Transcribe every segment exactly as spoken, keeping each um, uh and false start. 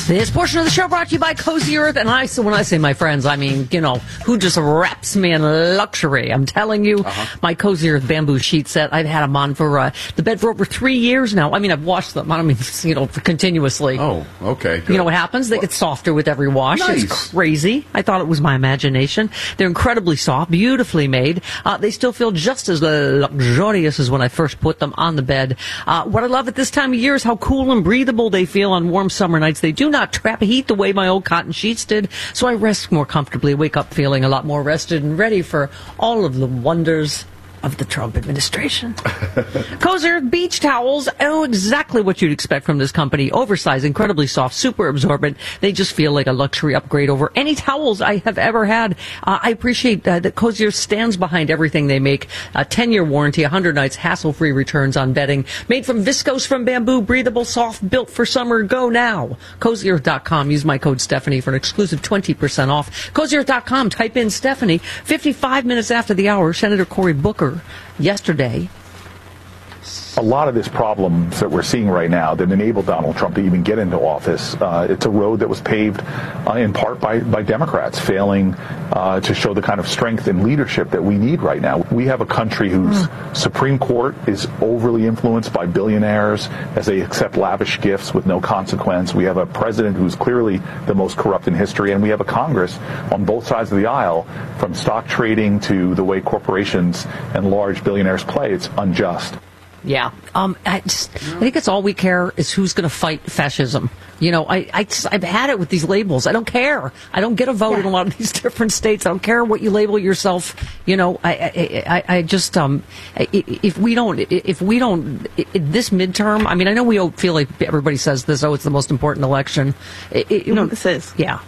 This portion of the show brought to you by Cozy Earth. And I, so when I say my friends, I mean, you know, who just wraps me in luxury. I'm telling you, uh-huh. my Cozy Earth bamboo sheet set, I've had them on for uh, the bed for over three years now. I mean, I've washed them. I don't mean, you know, continuously. Oh, okay. Good. You know what happens? They what? get softer with every wash. Nice. It's crazy. I thought it was my imagination. They're incredibly soft, beautifully made. Uh, they still feel just as luxurious as when I first put them on the bed. Uh, what I love at this time of year is how cool and breathable they feel on warm summer nights. They do not trap heat the way my old cotton sheets did, so I rest more comfortably, wake up feeling a lot more rested and ready for all of the wonders of the Trump administration. Cozy Earth beach towels. Oh, exactly what you'd expect from this company. Oversized, incredibly soft, super absorbent. They just feel like a luxury upgrade over any towels I have ever had. Uh, I appreciate uh, that Cozy Earth stands behind everything they make. A ten-year warranty, one hundred nights, hassle-free returns on bedding. Made from viscose from bamboo, breathable, soft, built for summer. Go now. Cozy Earth dot com. Use my code Stephanie for an exclusive twenty percent off. Cozy Earth dot com. Type in Stephanie. fifty-five minutes after the hour, Senator Cory Booker yesterday. A lot of this problems that we're seeing right now that enabled Donald Trump to even get into office, uh, it's a road that was paved uh, in part by, by Democrats failing uh, to show the kind of strength and leadership that we need right now. We have a country whose mm. Supreme Court is overly influenced by billionaires as they accept lavish gifts with no consequence. We have a president who's clearly the most corrupt in history, and we have a Congress on both sides of the aisle, from stock trading to the way corporations and large billionaires play. It's unjust. Yeah, um, I, just, I think it's all we care is who's going to fight fascism. You know, I, I just, I've had it with these labels. I don't care. I don't get a vote yeah. in a lot of these different states. I don't care what you label yourself. You know, I, I, I, I just, um, if we don't, if we don't, this midterm. I mean, I know we feel like everybody says this. Oh, it's the most important election. It, it, no, this is. Yeah.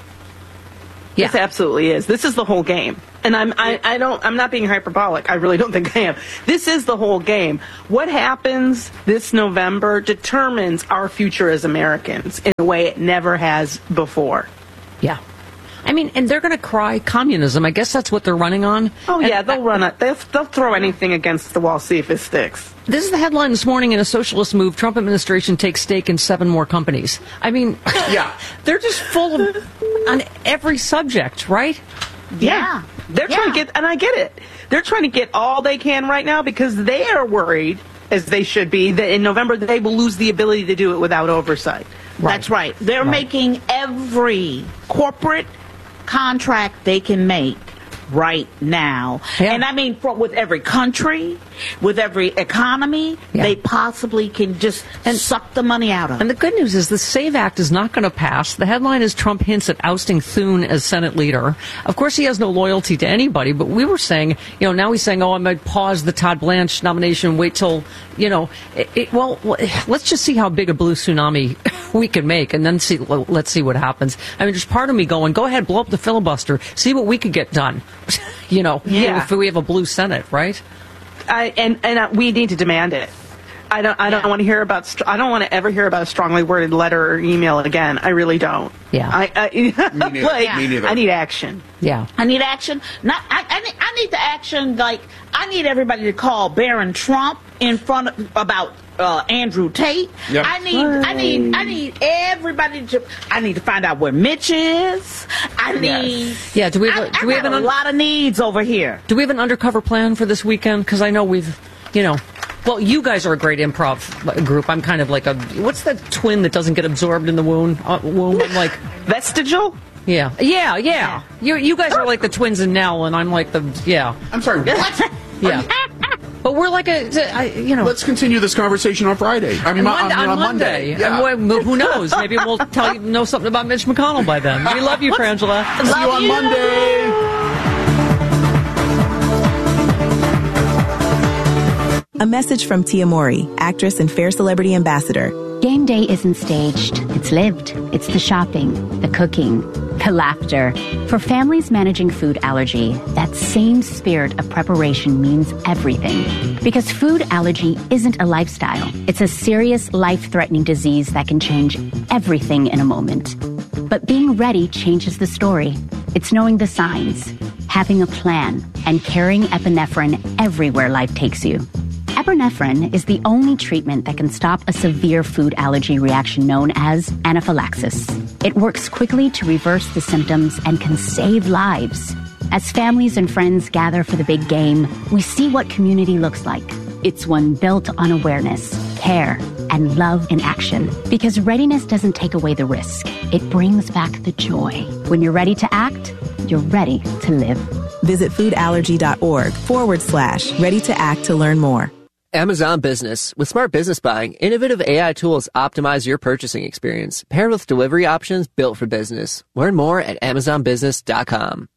Yeah. This absolutely is. This is the whole game. And I'm, I, I don't, I'm not being hyperbolic. I really don't think I am. This is the whole game. What happens this November determines our future as Americans in a way it never has before. Yeah. I mean, and they're going to cry communism. I guess that's what they're running on. Oh, and yeah, they'll run it. They'll, they'll throw anything against the wall, see if it sticks. This is the headline this morning. In a socialist move, Trump administration takes stake in seven more companies. I mean, yeah, they're just full of, on every subject, right? Yeah. yeah. They're yeah. trying to get, and I get it. They're trying to get all they can right now because they are worried, as they should be, that in November they will lose the ability to do it without oversight. Right. That's right. They're right. making every corporate contract they can make right now. Yeah. And I mean, for, with every country, with every economy, yeah. they possibly can just and, suck the money out of. And the good news is the SAVE Act is not going to pass. The headline is Trump hints at ousting Thune as Senate leader. Of course, he has no loyalty to anybody, but we were saying, you know, now he's saying, oh, I might pause the Todd Blanche nomination, wait till, you know, it, it, well, let's just see how big a blue tsunami we can make, and then see, let's see what happens. I mean, there's part of me going, go ahead, blow up the filibuster, see what we could get done. You know, yeah. if we have a blue Senate, right? I, and and uh, we need to demand it. I don't. I don't yeah. want to hear about. I don't want to ever hear about a strongly worded letter or email again. I really don't. Yeah. I. I Me neither. like, yeah. Me neither. I need action. Yeah. I need action. Not. I. I need, I need the action. Like I need everybody to call Barron Trump in front of about. Uh, Andrew Tate. Yep. I need, I need, I need everybody to. I need to find out where Mitch is. I need. Yes. Yeah. Do we have? A, I, do we I have an a un- lot of needs over here? Do we have an undercover plan for this weekend? Because I know we've, you know, well, you guys are a great improv group. I'm kind of like a. What's that twin that doesn't get absorbed in the womb? Uh, womb. I'm like vestigial. Yeah. Yeah. Yeah. You you guys are like the twins in Nell, and I'm like the yeah. I'm sorry. What? Yeah. But we're like a, I, you know. Let's continue this conversation on Friday. I mean, on, I mean on, on Monday. Monday. Yeah. And who knows? Maybe we'll tell you know something about Mitch McConnell by then. We love you, Frangela. See you on you. Monday. A message from Tia Mori, actress and Fair Celebrity Ambassador. Game day isn't staged. It's lived. It's the shopping, the cooking, the laughter. For families managing food allergy, that same spirit of preparation means everything. Because food allergy isn't a lifestyle. It's a serious, life-threatening disease that can change everything in a moment. But being ready changes the story. It's knowing the signs, having a plan, and carrying epinephrine everywhere life takes you. Epinephrine is the only treatment that can stop a severe food allergy reaction known as anaphylaxis. It works quickly to reverse the symptoms and can save lives. As families and friends gather for the big game, we see what community looks like. It's one built on awareness, care, and love in action. Because readiness doesn't take away the risk. It brings back the joy. When you're ready to act, you're ready to live. Visit foodallergy.org forward slash ready to act to learn more. Amazon Business. With smart business buying, innovative A I tools optimize your purchasing experience, paired with delivery options built for business. Learn more at amazon business dot com.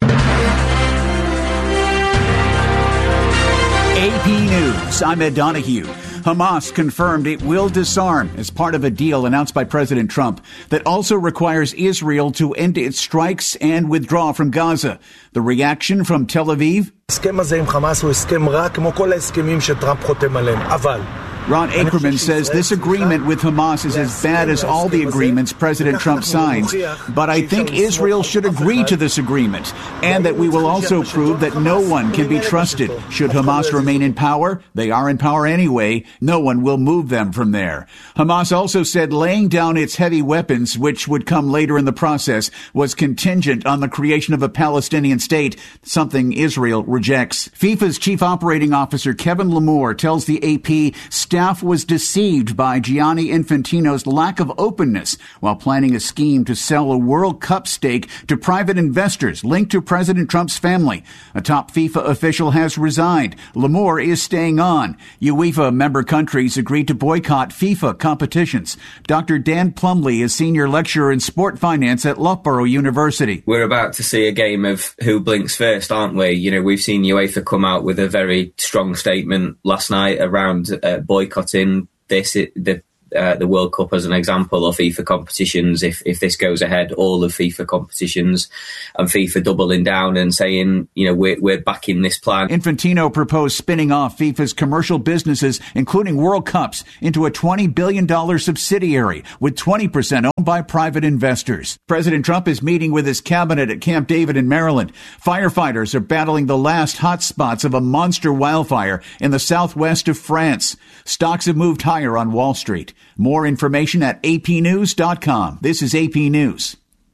A P News. I'm Ed Donahue. Hamas confirmed it will disarm as part of a deal announced by President Trump that also requires Israel to end its strikes and withdraw from Gaza. The reaction from Tel Aviv? ההסכם הזה עם חמאס הוא הסכם רע כמו כל ההסכמים שטראמפ חותם עליהם. אבל Ron Ackerman says this agreement with Hamas is as bad as all the agreements President Trump signs, but I think Israel should agree to this agreement, and that we will also prove that no one can be trusted. Should Hamas remain in power, they are in power anyway, no one will move them from there. Hamas also said laying down its heavy weapons, which would come later in the process, was contingent on the creation of a Palestinian state, something Israel rejects. FIFA's chief operating officer Kevin Lamour tells the A P staff was deceived by Gianni Infantino's lack of openness while planning a scheme to sell a World Cup stake to private investors linked to President Trump's family. A top FIFA official has resigned. Lamour is staying on. UEFA member countries agreed to boycott FIFA competitions. Doctor Dan Plumley is senior lecturer in sport finance at Loughborough University. We're about to see a game of who blinks first, aren't we? You know, we've seen UEFA come out with a very strong statement last night around uh, boycotting this, it, the uh, the World Cup as an example, of FIFA competitions. If if this goes ahead, all of FIFA competitions, and FIFA doubling down and saying, you know, we're we're backing this plan. Infantino proposed spinning off FIFA's commercial businesses, including World Cups, into a twenty billion dollars subsidiary with twenty percent owned by private investors. President Trump is meeting with his cabinet at Camp David in Maryland. Firefighters are battling the last hot spots of a monster wildfire in the southwest of France. Stocks have moved higher on Wall Street. More information at A P news dot com. This is A P News.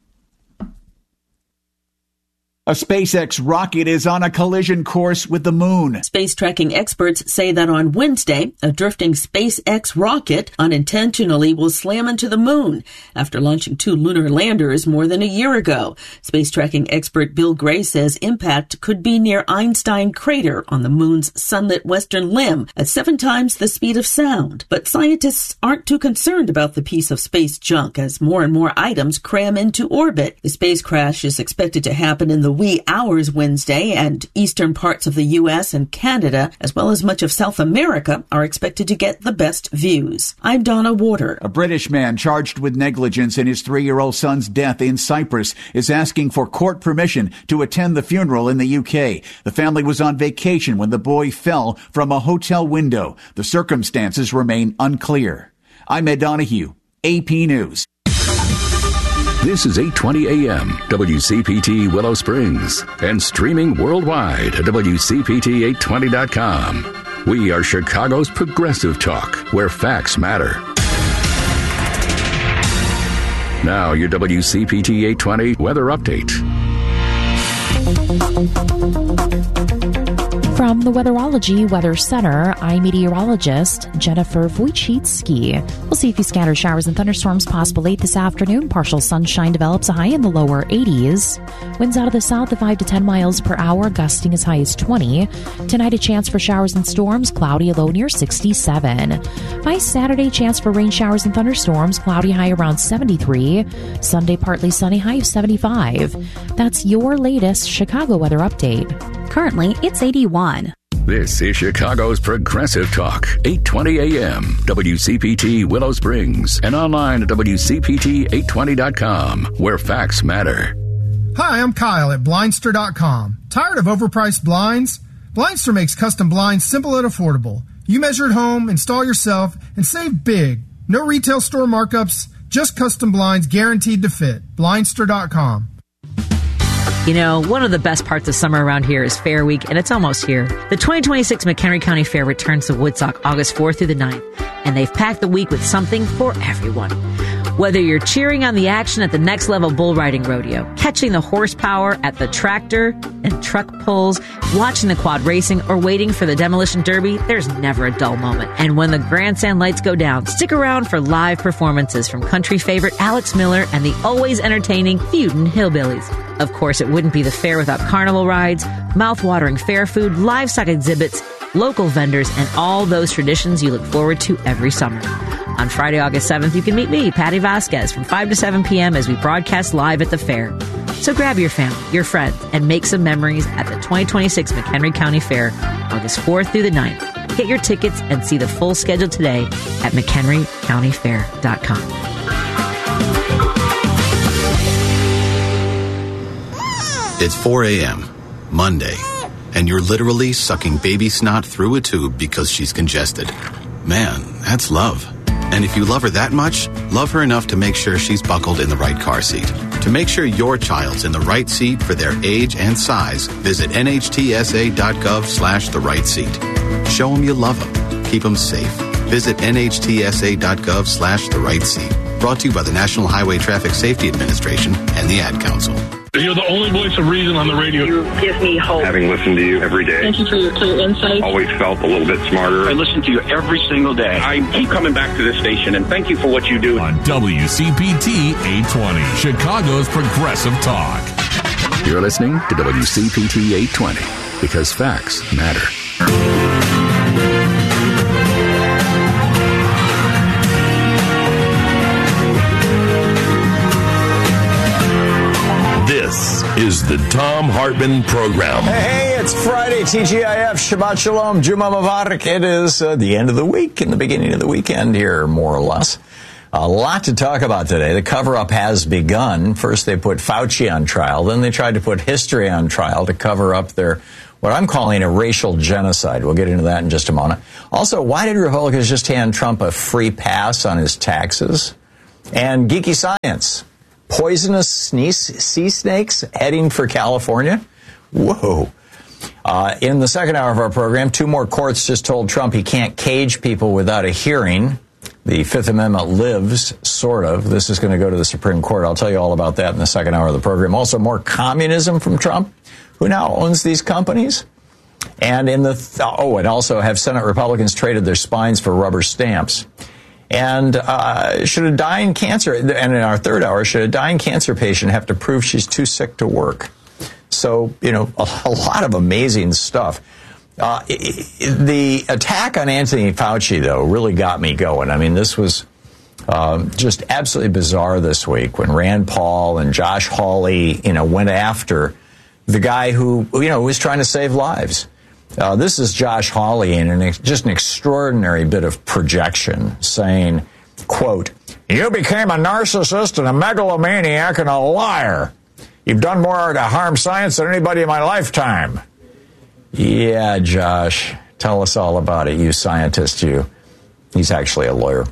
A SpaceX rocket is on a collision course with the moon. Space tracking experts say that on Wednesday, a drifting SpaceX rocket unintentionally will slam into the moon after launching two lunar landers more than a year ago. Space tracking expert Bill Gray says impact could be near Einstein Crater on the moon's sunlit western limb at seven times the speed of sound. But scientists aren't too concerned about the piece of space junk as more and more items cram into orbit. The space crash is expected to happen in the wee hours Wednesday, and eastern parts of the U S and Canada, as well as much of South America, are expected to get the best views. I'm Donna Warder. A British man charged with negligence in his three-year-old son's death in Cyprus is asking for court permission to attend the funeral in the U K. The family was on vacation when the boy fell from a hotel window. The circumstances remain unclear. I'm Ed Donahue, A P News. This is eight twenty A M, W C P T Willow Springs, and streaming worldwide at W C P T eight twenty dot com. We are Chicago's progressive talk, where facts matter. Now, your W C P T eight twenty weather update. From the Weatherology Weather Center, I'm meteorologist Jennifer Wojcicki. We'll see a few scattered showers and thunderstorms possible late this afternoon. Partial sunshine develops a high in the lower eighties. Winds out of the south at five to ten miles per hour, gusting as high as twenty. Tonight, a chance for showers and storms, cloudy, a low near sixty-seven. By Saturday, chance for rain showers and thunderstorms, cloudy, high around seventy-three. Sunday, partly sunny, high of seventy-five. That's your latest Chicago weather update. Currently, it's eighty-one. This is Chicago's Progressive Talk, eight twenty A M, W C P T Willow Springs, and online at W C P T eight twenty dot com, where facts matter. Hi, I'm Kyle at Blindster dot com. Tired of overpriced blinds? Blindster makes custom blinds simple and affordable. You measure at home, install yourself, and save big. No retail store markups, just custom blinds guaranteed to fit. Blindster dot com. You know, one of the best parts of summer around here is Fair Week, and it's almost here. The twenty twenty-six McHenry County Fair returns to Woodstock August fourth through the ninth, and they've packed the week with something for everyone. Whether you're cheering on the action at the Next Level Bull Riding Rodeo, catching the horsepower at the tractor and truck pulls, watching the quad racing, or waiting for the Demolition Derby, there's never a dull moment. And when the grandstand lights go down, stick around for live performances from country favorite Alex Miller and the always entertaining Feudin' Hillbillies. Of course, it wouldn't be the fair without carnival rides, mouth-watering fair food, livestock exhibits, local vendors, and all those traditions you look forward to every summer. On Friday, August seventh, you can meet me, Patty Vasquez, from five to seven p.m. as we broadcast live at the fair. So grab your family, your friends, and make some memories at the twenty twenty-six McHenry County Fair, August fourth through the ninth. Get your tickets and see the full schedule today at mchenry county fair dot com. It's four a.m., Monday, and you're literally sucking baby snot through a tube because she's congested. Man, that's love. And if you love her that much, love her enough to make sure she's buckled in the right car seat. To make sure your child's in the right seat for their age and size, visit nhtsa.gov slash the right seat. Show them you love them. Keep them safe. Visit nhtsa.gov slash the right seat. Brought to you by the National Highway Traffic Safety Administration and the Ad Council. You're the only voice of reason on the radio. You give me hope. Having listened to you every day. Thank you for your clear insight. Always felt a little bit smarter. I listen to you every single day. I keep coming back to this station, and thank you for what you do. On W C P T eight twenty, Chicago's Progressive Talk. You're listening to W C P T eight twenty, because facts matter. This is the Thom Hartmann Program. Hey, it's Friday, T G I F, Shabbat Shalom, Juma Mubarak. It is uh, the end of the week and the beginning of the weekend here, more or less. A lot to talk about today. The cover-up has begun. First, they put Fauci on trial. Then they tried to put history on trial to cover up their, what I'm calling a racial genocide. We'll get into that in just a moment. Also, why did Republicans just hand Trump a free pass on his taxes? And geeky science. Poisonous sea snakes heading for California? Whoa. Uh, in the second hour of our program, two more courts just told Trump he can't cage people without a hearing. The Fifth Amendment lives, sort of. This is going to go to the Supreme Court. I'll tell you all about that in the second hour of the program. Also, more communism from Trump, who now owns these companies. And in the, th- oh, and also have Senate Republicans traded their spines for rubber stamps. And uh, should a dying cancer, and in our third hour, should a dying cancer patient have to prove she's too sick to work? So, you know, a, a lot of amazing stuff. Uh, the attack on Anthony Fauci, though, really got me going. I mean, this was um, just absolutely bizarre this week when Rand Paul and Josh Hawley, you know, went after the guy who, you know, was trying to save lives. Uh, this is Josh Hawley in an, just an extraordinary bit of projection saying, quote, "You became a narcissist and a megalomaniac and a liar. You've done more to harm science than anybody in my lifetime." Yeah, Josh, tell us all about it, you scientist, you. He's actually a lawyer.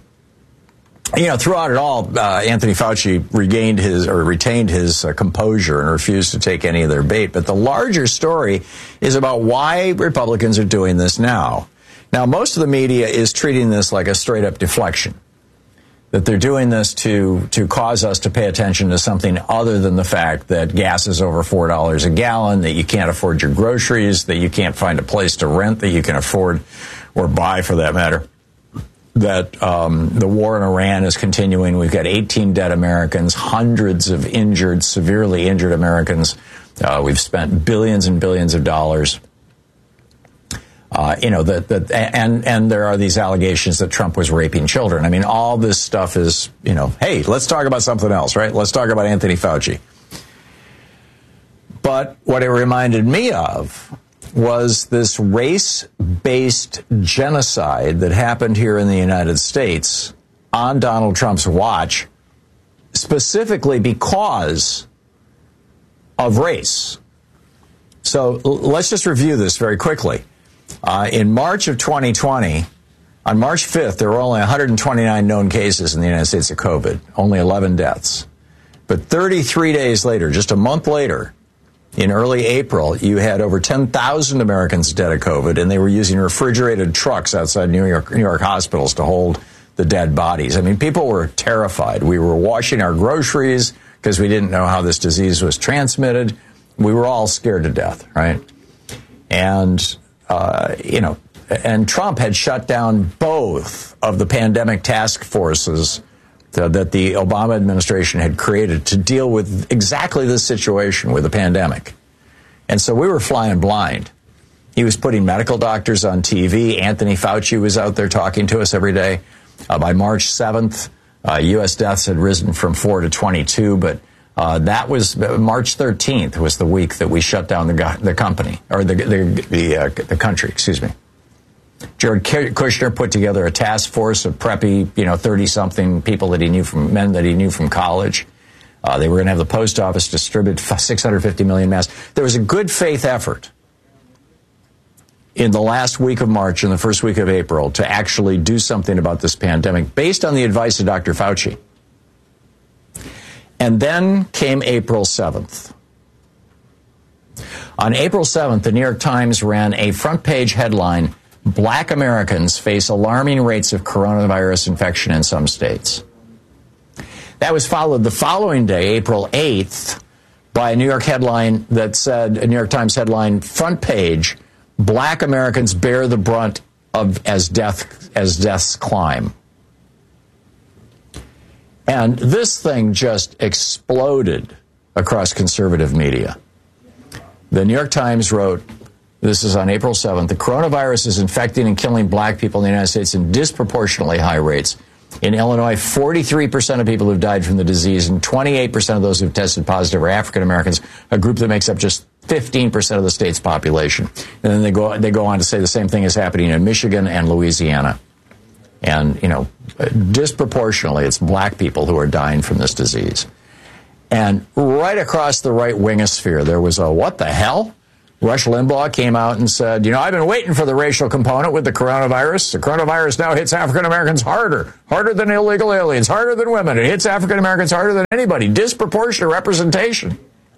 You know, throughout it all, uh, Anthony Fauci regained his or retained his uh, composure and refused to take any of their bait. But the larger story is about why Republicans are doing this now. Now, most of the media is treating this like a straight up deflection, that they're doing this to to cause us to pay attention to something other than the fact that gas is over four dollars a gallon, that you can't afford your groceries, that you can't find a place to rent that you can afford or buy for that matter. That um, the war in Iran is continuing. We've got eighteen dead Americans, hundreds of injured, severely injured Americans. Uh, we've spent billions and billions of dollars. Uh, you know, that, that, and, and there are these allegations that Trump was raping children. I mean, all this stuff is, you know, hey, let's talk about something else, right? Let's talk about Anthony Fauci. But what it reminded me of was this race-based genocide that happened here in the United States on Donald Trump's watch, specifically because of race. So l- let's just review this very quickly. Uh, in March of twenty twenty, on March fifth, there were only one hundred twenty-nine known cases in the United States of COVID, only eleven deaths. But thirty-three days later, just a month later, in early April, you had over ten thousand Americans dead of COVID, and they were using refrigerated trucks outside New York, New York hospitals to hold the dead bodies. I mean, people were terrified. We were washing our groceries because we didn't know how this disease was transmitted. We were all scared to death, right? And, uh, you know, and Trump had shut down both of the pandemic task forces that the Obama administration had created to deal with exactly this situation with the pandemic. And so we were flying blind. He was putting medical doctors on T V. Anthony Fauci was out there talking to us every day. Uh, by March seventh, uh, U S deaths had risen from four to twenty-two, but uh, that was March thirteenth was the week that we shut down the, the company, or the, the, the, uh, the country, excuse me. Jared Kushner put together a task force of preppy, you know, thirty-something people that he knew from, men that he knew from college. Uh, they were going to have the post office distribute six hundred fifty million masks. There was a good faith effort in the last week of March and the first week of April to actually do something about this pandemic based on the advice of Doctor Fauci. And then came April seventh. On April seventh, the New York Times ran a front page headline, "Black Americans face alarming rates of coronavirus infection in some states." That was followed the following day, April eighth, by a New York headline that said, a New York Times headline, front page, "Black Americans bear the brunt of as death as deaths climb." And this thing just exploded across conservative media. The New York Times wrote, this is on April seventh, "The coronavirus is infecting and killing black people in the United States in disproportionately high rates. In Illinois, forty-three percent of people who've died from the disease and twenty-eight percent of those who've tested positive are African Americans, a group that makes up just fifteen percent of the state's population." And then they go they go on to say the same thing is happening in Michigan and Louisiana. And, you know, disproportionately, it's black people who are dying from this disease. And right across the right wingosphere, there was a what the hell? Rush Limbaugh came out and said, you know, I've been waiting for the racial component with the coronavirus. The coronavirus now hits African Americans harder, harder than illegal aliens, harder than women. It hits African Americans harder than anybody. Disproportionate representation.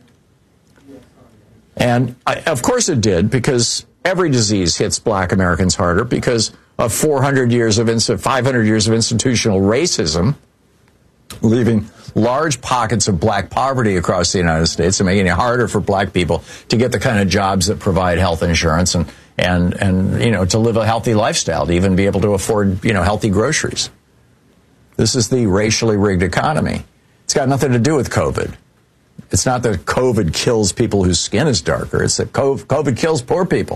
And I, of course it did, because every disease hits black Americans harder because of four hundred years of, five hundred years of institutional racism, leaving large pockets of black poverty across the United States and making it harder for black people to get the kind of jobs that provide health insurance and, and, and, you know, to live a healthy lifestyle, to even be able to afford, you know, healthy groceries. This is the racially rigged economy. It's got nothing to do with COVID. It's not that COVID kills people whose skin is darker. It's that COVID kills poor people.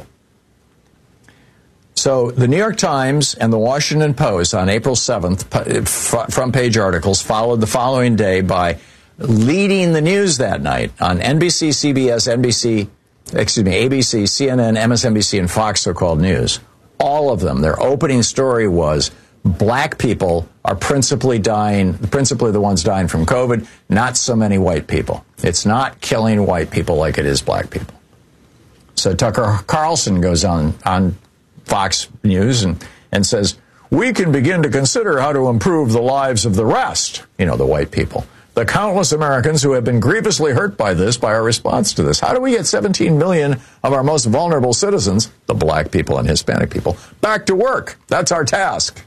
So the New York Times and the Washington Post on April seventh, front page articles, followed the following day by leading the news that night on N B C, C B S, N B C, excuse me, A B C, C N N, M S N B C, and Fox so-called news. All of them, their opening story was black people are principally dying, principally the ones dying from COVID, not so many white people. It's not killing white people like it is black people. So Tucker Carlson goes on on Fox News and, and says, we can begin to consider how to improve the lives of the rest, you know, the white people, the countless Americans who have been grievously hurt by this, by our response to this. How do we get seventeen million of our most vulnerable citizens, the black people and Hispanic people, back to work? That's our task.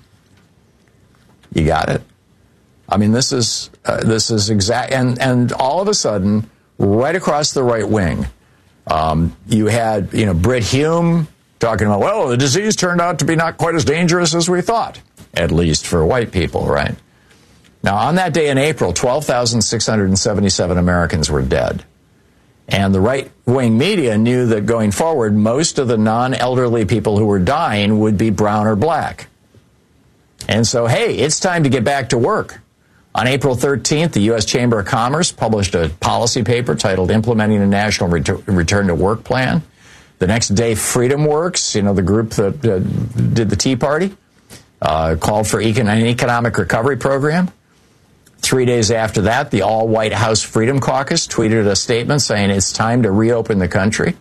You got it? I mean, this is, uh, this is exact, and, and all of a sudden, right across the right wing, um, you had, you know, Brit Hume talking about, well, the disease turned out to be not quite as dangerous as we thought, at least for white people, right? Now, on that day in April, twelve thousand six hundred seventy-seven Americans were dead. And the right-wing media knew that going forward, most of the non-elderly people who were dying would be brown or black. And so, hey, it's time to get back to work. On April thirteenth, the U S Chamber of Commerce published a policy paper titled Implementing a National Ret- Return to Work Plan. The next day, Freedom Works, you know, the group that uh, did the Tea Party, uh, called for econ- an economic recovery program. Three days after that, the all-White House Freedom Caucus tweeted a statement saying it's time to reopen the country.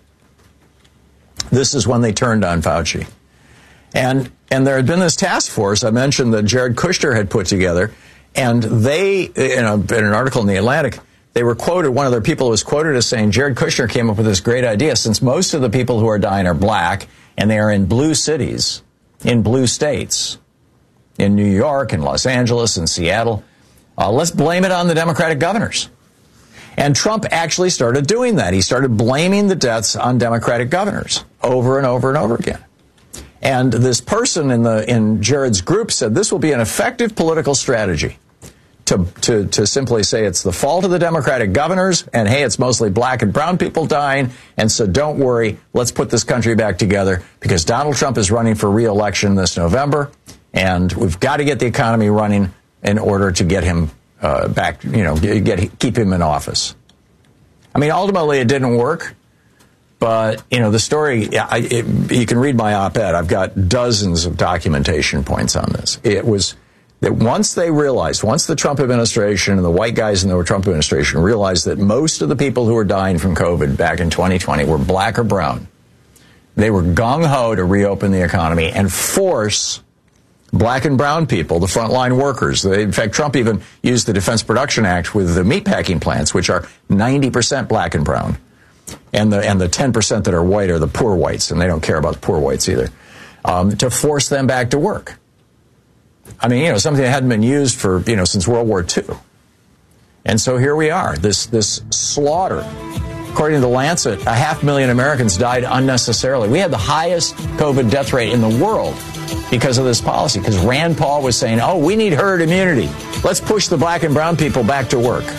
This is when they turned on Fauci. And and there had been this task force I mentioned that Jared Kushner had put together, and they, in, a, in an article in The Atlantic, they were quoted, one of their people was quoted as saying, Jared Kushner came up with this great idea, since most of the people who are dying are black, and they are in blue cities, in blue states, in New York and Los Angeles and Seattle. Uh, let's blame it on the Democratic governors. And Trump actually started doing that. He started blaming the deaths on Democratic governors over and over and over again. And this person in the in Jared's group said this will be an effective political strategy to, to, to simply say it's the fault of the Democratic governors and, hey, it's mostly black and brown people dying. And so don't worry. Let's put this country back together because Donald Trump is running for re-election this November. And we've got to get the economy running in order to get him uh, back, you know, get keep him in office. I mean, ultimately, it didn't work. But, you know, the story, I, it, you can read my op-ed. I've got dozens of documentation points on this. It was that once they realized, once the Trump administration and the white guys in the Trump administration realized that most of the people who were dying from COVID back in twenty twenty were black or brown, they were gung-ho to reopen the economy and force black and brown people, the frontline workers. They, in fact, Trump even used the Defense Production Act with the meatpacking plants, which are ninety percent black and brown. And the and the ten percent that are white are the poor whites, and they don't care about the poor whites either, um, to force them back to work. I mean, you know, something that hadn't been used for, you know, since World War Two. And so here we are, this this slaughter. According to the Lancet, a half million Americans died unnecessarily. We had the highest COVID death rate in the world because of this policy, because Rand Paul was saying, oh, we need herd immunity. Let's push the black and brown people back to work.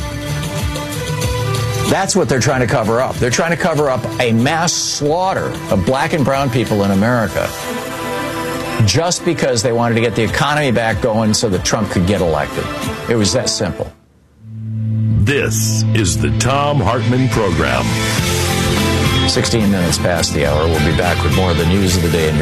That's what they're trying to cover up. They're trying to cover up a mass slaughter of black and brown people in America just because they wanted to get the economy back going so that Trump could get elected. It was that simple. This is the Thom Hartmann Program. sixteen minutes past the hour. We'll be back with more of the news of the day in your